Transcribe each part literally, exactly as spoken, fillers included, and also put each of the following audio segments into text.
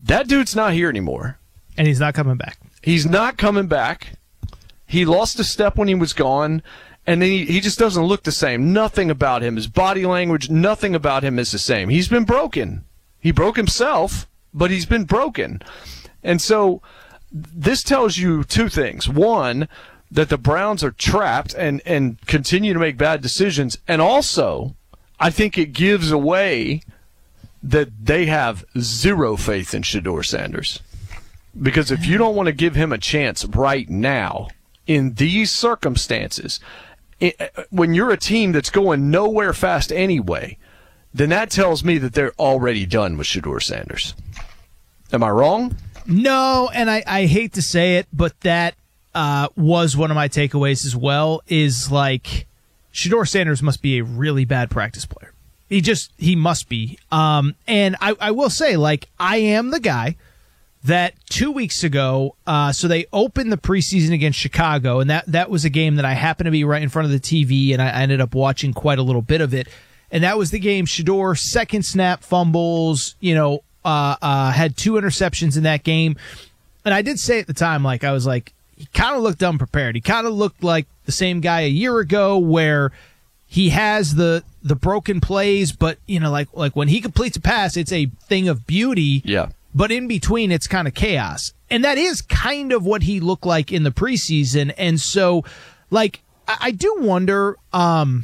That dude's not here anymore. And he's not coming back. He's not coming back. He lost a step when he was gone, and then he, he just doesn't look the same. Nothing about him, his body language, nothing about him is the same. He's been broken. He broke himself, but he's been broken. And so this tells you two things. One, that the Browns are trapped and, and continue to make bad decisions. And also, I think it gives away that they have zero faith in Shedeur Sanders. Because if you don't want to give him a chance right now, in these circumstances, it, when you're a team that's going nowhere fast anyway, then that tells me that they're already done with Shedeur Sanders. Am I wrong? No, and I, I hate to say it, but that uh, was one of my takeaways as well, is like Shedeur Sanders must be a really bad practice player. He just, he must be. Um, and I, I will say, like, I am the guy that two weeks ago, uh, so they opened the preseason against Chicago, and that, that was a game that I happened to be right in front of the T V, and I, I ended up watching quite a little bit of it. And that was the game Shedeur, second snap fumbles, you know, uh, uh, had two interceptions in that game. And I did say at the time, like, I was like, he kind of looked unprepared. He kind of looked like the same guy a year ago where he has the the broken plays, but, you know, like like when he completes a pass, it's a thing of beauty. Yeah. But in between, it's kind of chaos. And that is kind of what he looked like in the preseason. And so, like, I, I do wonder, um,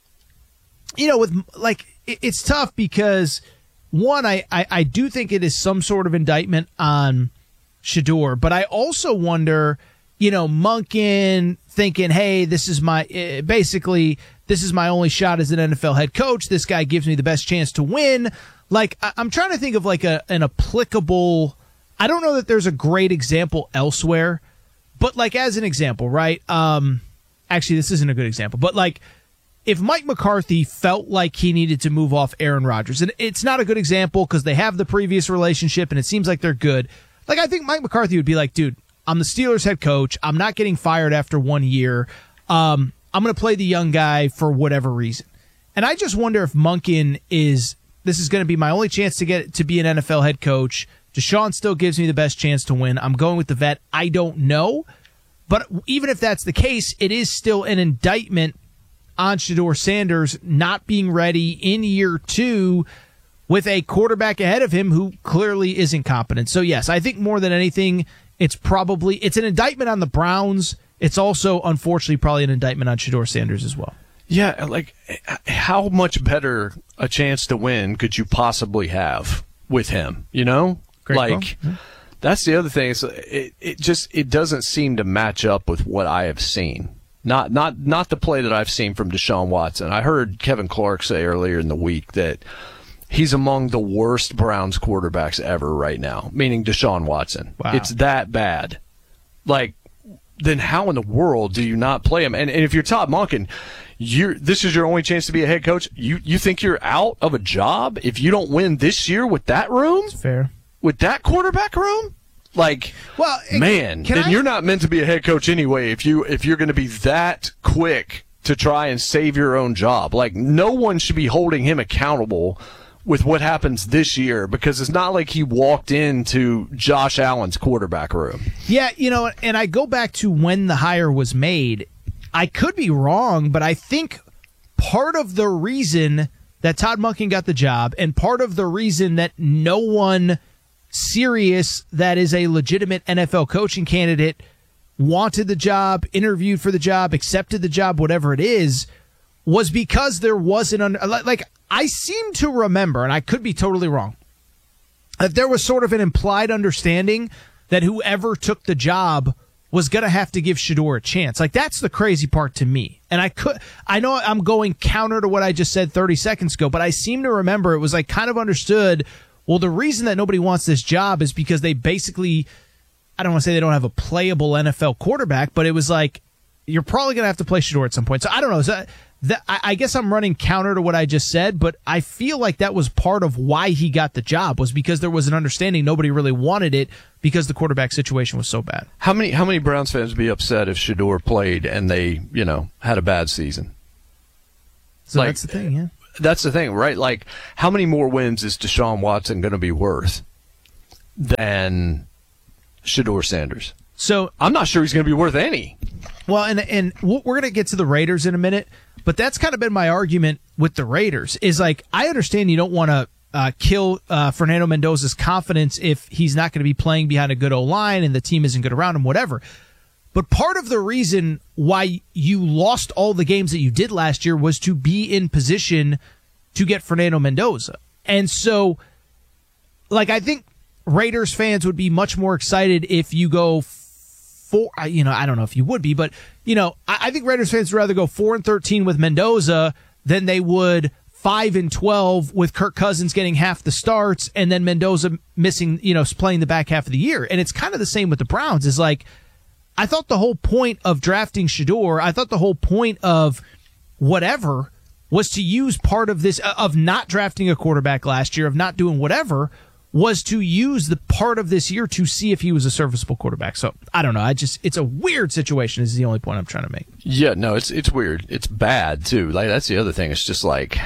you know, with, like, it, it's tough because, one, I, I, I do think it is some sort of indictment on Shedeur, but I also wonder, you know, Monken thinking, hey, this is my, uh, basically, this is my only shot as an N F L head coach. This guy gives me the best chance to win. Like, I, I'm trying to think of like a an applicable, I don't know that there's a great example elsewhere, but like as an example, right? Um, actually, this isn't a good example, but like if Mike McCarthy felt like he needed to move off Aaron Rodgers, and it's not a good example because they have the previous relationship and it seems like they're good. Like, I think Mike McCarthy would be like, dude, I'm the Steelers head coach. I'm not getting fired after one year. Um, I'm going to play the young guy for whatever reason. And I just wonder if Monken is, this is going to be my only chance to get to be an N F L head coach. Deshaun still gives me the best chance to win. I'm going with the vet. I don't know. But even if that's the case, it is still an indictment on Shedeur Sanders not being ready in year two with a quarterback ahead of him who clearly isn't competent. So yes, I think more than anything, it's probably, it's an indictment on the Browns. It's also, unfortunately, probably an indictment on Shedeur Sanders as well. Yeah, like, how much better a chance to win could you possibly have with him, you know? Great like, yeah. That's the other thing. Is it, it just, it doesn't seem to match up with what I have seen. Not, not, not the play that I've seen from Deshaun Watson. I heard Kevin Clark say earlier in the week that he's among the worst Browns quarterbacks ever right now, meaning Deshaun Watson. Wow. It's that bad. Like, then how in the world do you not play him? And, and if you're Todd Monken, you're, this is your only chance to be a head coach. You you think you're out of a job if you don't win this year with that room? That's fair. With that quarterback room? Like, well, man, then I, you're not meant to be a head coach anyway if, you, if you're going to be that quick to try and save your own job. Like, no one should be holding him accountable with what happens this year, because it's not like he walked into Josh Allen's quarterback room. Yeah, you know, and I go back to when the hire was made. I could be wrong, but I think part of the reason that Todd Monken got the job and part of the reason that no one serious that is a legitimate N F L coaching candidate wanted the job, interviewed for the job, accepted the job, whatever it is, was because there wasn't under, like, I seem to remember, and I could be totally wrong, that there was sort of an implied understanding that whoever took the job was going to have to give Shedeur a chance. Like, that's the crazy part to me. And I could, I know I'm going counter to what I just said thirty seconds ago, but I seem to remember it was like kind of understood, well, the reason that nobody wants this job is because they basically, I don't want to say they don't have a playable N F L quarterback, but it was like, you're probably going to have to play Shedeur at some point. So I don't know. Is that, that, I, I guess I'm running counter to what I just said, but I feel like that was part of why he got the job, was because there was an understanding nobody really wanted it because the quarterback situation was so bad. How many how many Browns fans would be upset if Shedeur played and they, you know, had a bad season? So like, that's the thing, yeah. That's the thing, right? Like, how many more wins is Deshaun Watson going to be worth than Shedeur Sanders. So I'm not sure he's going to be worth any. Well, and and we're going to get to the Raiders in a minute, but that's kind of been my argument with the Raiders is like, I understand you don't want to uh, kill uh, Fernando Mendoza's confidence if he's not going to be playing behind a good O-line and the team isn't good around him, whatever. But part of the reason why you lost all the games that you did last year was to be in position to get Fernando Mendoza. And so, like, I think Raiders fans would be much more excited if you go four, you know, I don't know if you would be, but, you know, I, I think Raiders fans would rather go four and thirteen with Mendoza than they would five and twelve with Kirk Cousins getting half the starts and then Mendoza missing, you know, playing the back half of the year. And it's kind of the same with the Browns. Is like, I thought the whole point of drafting Shedeur, I thought the whole point of whatever was to use part of this, of not drafting a quarterback last year, of not doing whatever, was to use the part of this year to see if he was a serviceable quarterback. So I don't know. I just, it's a weird situation is the only point I'm trying to make. Yeah, no, it's it's weird. It's bad too. Like, that's the other thing. It's just like,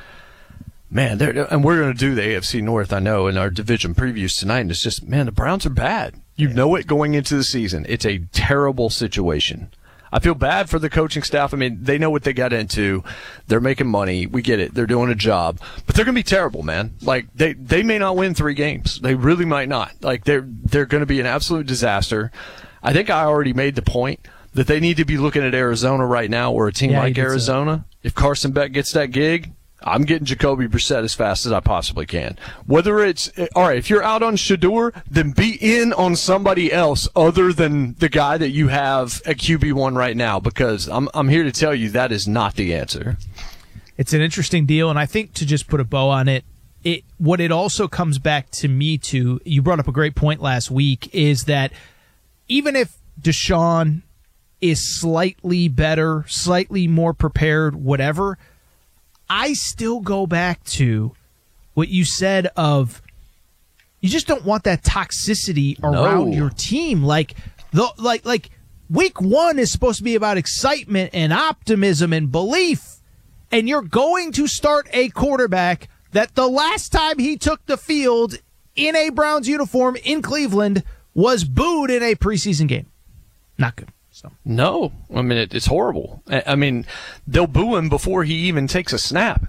man, and we're going to do the A F C North, I know, in our division previews tonight. And it's just, man, the Browns are bad. You know it going into the season. It's a terrible situation. I feel bad for the coaching staff. I mean, they know what they got into. They're making money. We get it. They're doing a job. But they're going to be terrible, man. Like, they, they may not win three games. They really might not. Like, they're they're going to be an absolute disaster. I think I already made the point that they need to be looking at Arizona right now, or a team yeah, like Arizona. So. If Carson Beck gets that gig, I'm getting Jacoby Brissett as fast as I possibly can. Whether it's, all right, if you're out on Shedeur, then be in on somebody else other than the guy that you have at Q B one right now, because I'm I'm here to tell you that is not the answer. It's an interesting deal, and I think to just put a bow on it, it what it also comes back to me to, you brought up a great point last week, is that even if Deshaun is slightly better, slightly more prepared, whatever, I still go back to what you said of you just don't want that toxicity around no. your team. Like the like like week one is supposed to be about excitement and optimism and belief, and you're going to start a quarterback that the last time he took the field in a Browns uniform in Cleveland was booed in a preseason game. Not good. So. No, I mean, it, it's horrible. I mean, they'll boo him before he even takes a snap.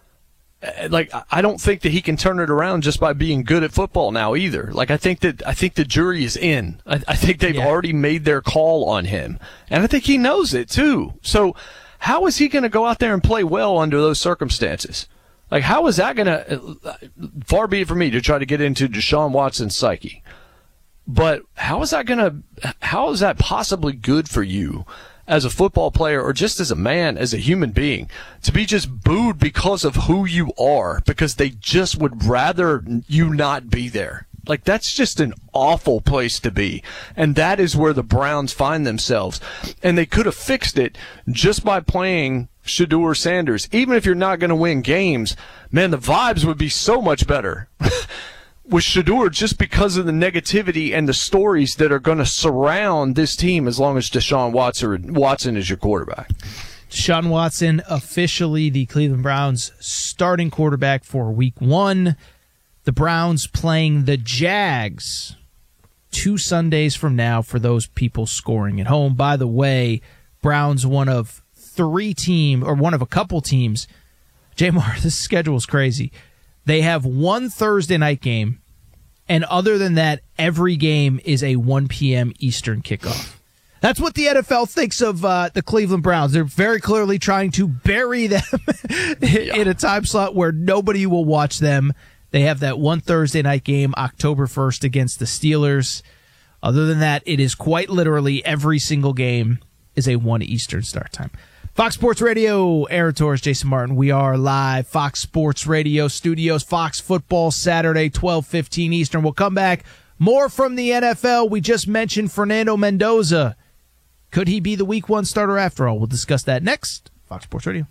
Like, I don't think that he can turn it around just by being good at football now either. Like, I think that I think the jury is in. I, I think they've yeah. already made their call on him, and I think he knows it too. So, how is he going to go out there and play well under those circumstances? Like, how is that going to? Far be it from me to try to get into Deshaun Watson's psyche. But how is that going to, how is that possibly good for you as a football player or just as a man, as a human being, to be just booed because of who you are, because they just would rather you not be there? Like, that's just an awful place to be. And that is where the Browns find themselves. And they could have fixed it just by playing Shedeur Sanders. Even if you're not going to win games, man, the vibes would be so much better. With Shedeur, just because of the negativity and the stories that are going to surround this team as long as Deshaun Watson, Watson is your quarterback. Deshaun Watson, officially the Cleveland Browns starting quarterback for week one. The Browns playing the Jags two Sundays from now for those people scoring at home. By the way, Browns one of three team, or one of a couple teams. J-Mar, this schedule is crazy. They have one Thursday night game, and other than that, every game is a one p.m. Eastern kickoff. That's what the N F L thinks of uh, the Cleveland Browns. They're very clearly trying to bury them yeah. in a time slot where nobody will watch them. They have that one Thursday night game, October first, against the Steelers. Other than that, it is quite literally every single game is a one Eastern start time. Fox Sports Radio, Aaron Torres, Jason Martin. We are live, Fox Sports Radio studios, Fox Football Saturday, twelve fifteen Eastern. We'll come back. More from the N F L. We just mentioned Fernando Mendoza. Could he be the week one starter after all? We'll discuss that next. Fox Sports Radio.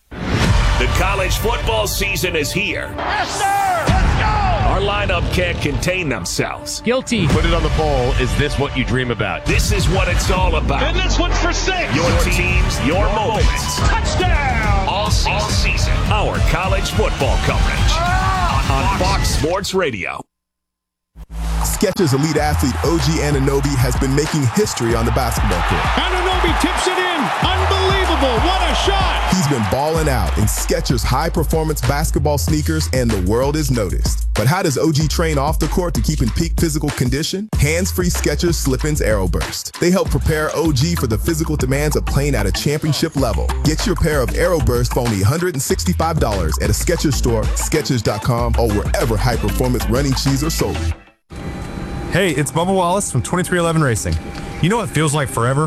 The college football season is here. Yes, sir! Let's go! Our lineup can't contain themselves. Guilty. Put it on the poll. Is this what you dream about? This is what it's all about. And this one's for six. Your teams, your, your moments. Touchdown! All season. All season. Our college football coverage. Ah, on, on Fox Sports Radio. Skechers elite athlete O G Anunoby has been making history on the basketball court. Anunoby tips it in. Unbelievable. What a shot. He's been balling out in Skechers high-performance basketball sneakers, and the world is noticed. But how does O G train off the court to keep in peak physical condition? Hands-free Skechers Slip-ins AeroBurst. They help prepare O G for the physical demands of playing at a championship level. Get your pair of AeroBurst for only one hundred sixty-five dollars at a Skechers store, Skechers dot com, or wherever high-performance running shoes are sold. Hey, it's Bubba Wallace from twenty-three eleven Racing. You know what feels like forever?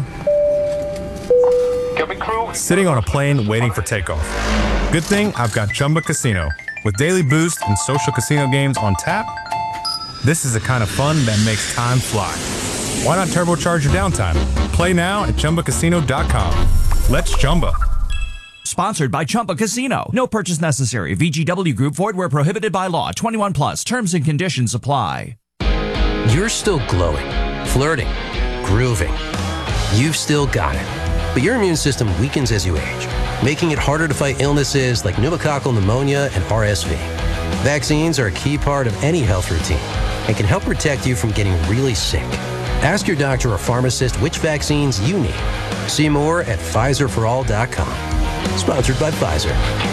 Sitting on a plane waiting for takeoff. Good thing I've got Chumba Casino. With daily boost and social casino games on tap, this is the kind of fun that makes time fly. Why not turbocharge your downtime? Play now at Chumba Casino dot com. Let's Chumba. Sponsored by Chumba Casino. No purchase necessary. V G W Group. Void where prohibited by law. twenty-one plus. Terms and conditions apply. You're still glowing, flirting, grooving. You've still got it. But your immune system weakens as you age, making it harder to fight illnesses like pneumococcal pneumonia and R S V. Vaccines are a key part of any health routine and can help protect you from getting really sick. Ask your doctor or pharmacist which vaccines you need. See more at Pfizer for all dot com. Sponsored by Pfizer.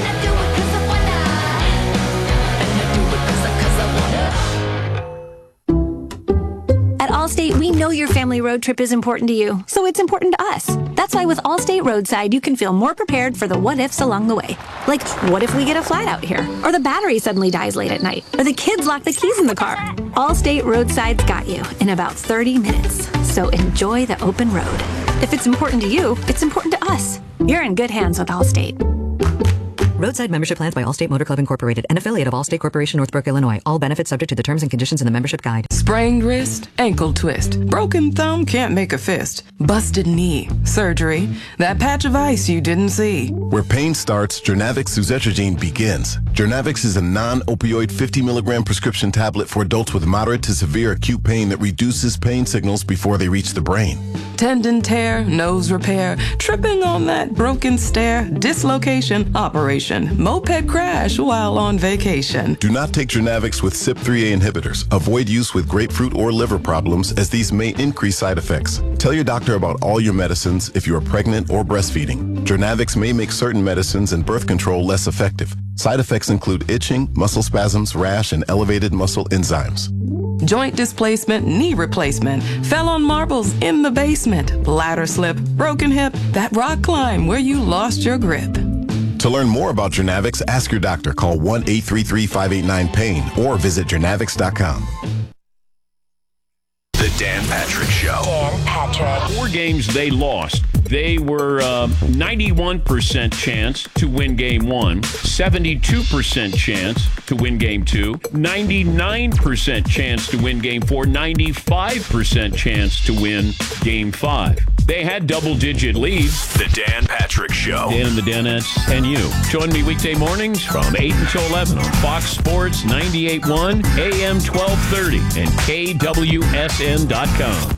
At Allstate, we know your family road trip is important to you, so it's important to us. That's why with Allstate Roadside, you can feel more prepared for the what-ifs along the way. Like, what if we get a flat out here? Or the battery suddenly dies late at night? Or the kids lock the keys in the car? Allstate Roadside's got you in about thirty minutes, so enjoy the open road. If it's important to you, it's important to us. You're in good hands with Allstate. Roadside membership plans by Allstate Motor Club Incorporated, an affiliate of Allstate Corporation, Northbrook, Illinois. All benefits subject to the terms and conditions in the membership guide. Sprained wrist, ankle twist, broken thumb, can't make a fist, busted knee, surgery, that patch of ice you didn't see. Where pain starts, Jernavix suzetrigine begins. Jernavix is a non-opioid fifty milligram prescription tablet for adults with moderate to severe acute pain that reduces pain signals before they reach the brain. Tendon tear, nose repair, tripping on that broken stair, dislocation, operation, moped crash while on vacation. Do not take Jernavix with C Y P three A inhibitors. Avoid use with grapefruit or liver problems, as these may increase side effects. Tell your doctor about all your medicines if you are pregnant or breastfeeding. Jernavix may make certain medicines and birth control less effective. Side effects include itching, muscle spasms, rash, and elevated muscle enzymes. Joint displacement, knee replacement, fell on marbles in the basement, bladder slip, broken hip, that rock climb where you lost your grip. To learn more about Jernavix, ask your doctor. Call one eight three three, five eight nine, pain or visit jernavix dot com. The Dan Patrick Show. Dan Patrick. Four games they lost. They were uh, ninety-one percent chance to win game one, seventy-two percent chance to win game two, ninety-nine percent chance to win game four, ninety-five percent chance to win game five. They had double-digit leads. The Dan Patrick Show. Dan and the Danettes and you. Join me weekday mornings from eight until eleven on Fox Sports ninety-eight point one, A M twelve thirty, and K W S N dot com.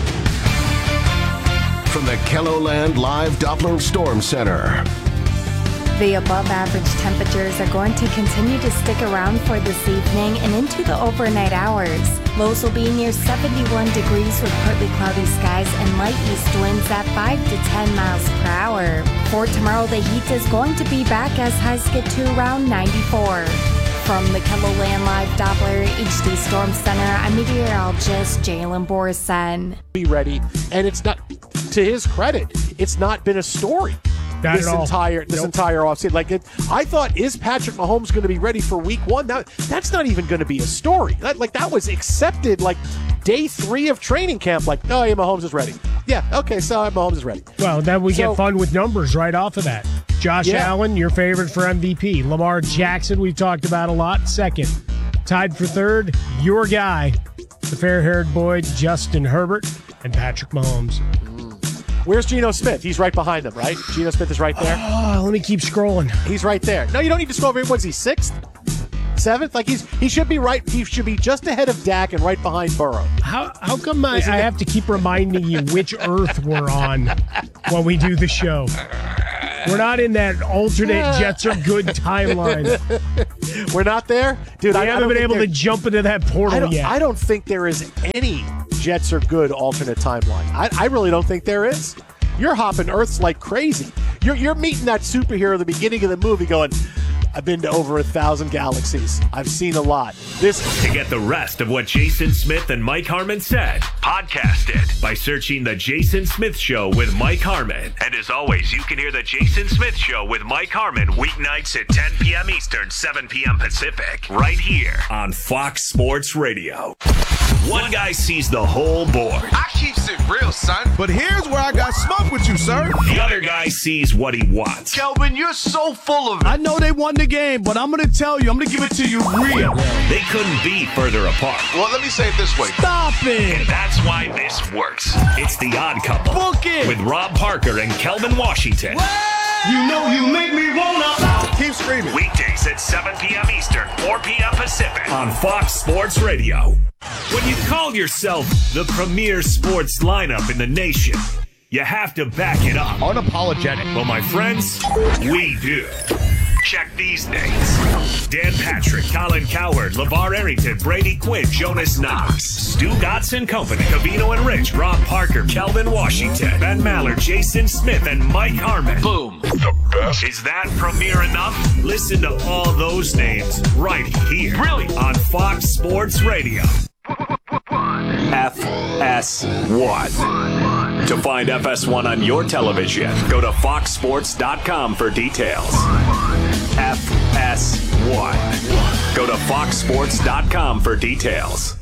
From the KELOLAND Live Doppler Storm Center. The above-average temperatures are going to continue to stick around for this evening and into the overnight hours. Lows will be near seventy-one degrees with partly cloudy skies and light east winds at five to ten miles per hour. For tomorrow, the heat is going to be back as highs get to around ninety-four. From the KELOLAND Live Doppler H D Storm Center, I'm meteorologist Jalen Borson. Be ready, and it's not, to his credit, it's not been a story. Not this at all. entire this Nope. entire offseason. Like it, I thought, is Patrick Mahomes going to be ready for Week One? Now, that's not even going to be a story. That, like that was accepted like day three of training camp. Like, oh yeah, Mahomes is ready. Yeah, okay, so Mahomes is ready. Well, then we So- get fun with numbers right off of that. Josh Yeah. Allen, your favorite for M V P. Lamar Jackson, we've talked about a lot. Second. Tied for third, your guy, the fair-haired boy, Justin Herbert, and Patrick Mahomes. Where's Geno Smith? He's right behind them, right? Geno Smith is right there. Oh, let me keep scrolling. He's right there. No, you don't need to scroll over. What's he, sixth? Seventh? Like he's he should be right. He should be just ahead of Dak and right behind Burrow. How how come I, I have to keep reminding you which earth we're on when we do the show? We're not in that alternate Jets are good timeline. We're not there? Dude, we I, haven't I don't been think able to jump into that portal I don't, yet. I don't think there is any Jets are good alternate timeline. I, I really don't think there is. You're hopping Earths like crazy. You're, you're meeting that superhero at the beginning of the movie going, I've been to over a thousand galaxies. I've seen a lot. This To get the rest of what Jason Smith and Mike Harmon said, podcast it by searching The Jason Smith Show with Mike Harmon. And as always, you can hear The Jason Smith Show with Mike Harmon weeknights at ten p.m. Eastern, seven p.m. Pacific, right here on Fox Sports Radio. One guy sees the whole board. I keeps it real, son. But here's where I got smoke with you, sir. The other guy sees what he wants. Kelvin, you're so full of it. I know they won the game, but I'm going to tell you, I'm going to give it to you real. They couldn't be further apart. Well, let me say it this way. Stop it. And that's why this works. It's The Odd Couple. Book it. With Rob Parker and Kelvin Washington. You know you make me wanna. Keep screaming. Weekdays at seven p.m. Eastern, four p.m. Pacific on Fox Sports Radio. When you call yourself the premier sports lineup in the nation, you have to back it up. Unapologetic. Well, my friends, we do. Check these names. Dan Patrick, Colin Cowherd, LeVar Arrington, Brady Quinn, Jonas Knox, Stu Godson Company, Cavino and Rich, Rob Parker, Kelvin Washington, Ben Maller, Jason Smith, and Mike Harmon. Boom. The best. Is that premier enough? Listen to all those names right here. Really? On Fox Sports Radio. F S one. To find F S one on your television, go to fox sports dot com for details. F S one. Go to fox sports dot com for details.